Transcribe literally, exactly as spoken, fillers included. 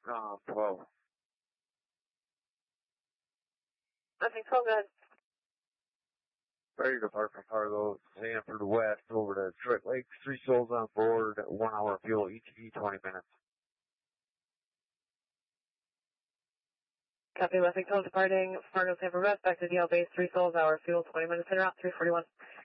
Uh, twelve. Nothing, twelve, good. Fire Department cargo, Sanford West, over to Detroit Lakes. Three souls on board, one hour fuel, E T V, twenty minutes. Copy, Westing twelve departing, Fargo, Sanford West, back to D L base, three souls, hour fuel, twenty minutes in route, three forty-one.